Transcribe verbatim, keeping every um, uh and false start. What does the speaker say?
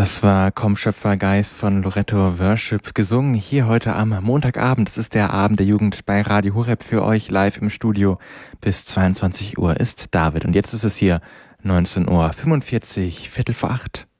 Das war Komm Schöpfergeist von Loretto Worship, gesungen hier heute am Montagabend. Das ist der Abend der Jugend bei Radio Horeb für euch live im Studio. Bis zweiundzwanzig Uhr ist David. Und jetzt ist es hier neunzehn Uhr fünfundvierzig, Viertel vor acht.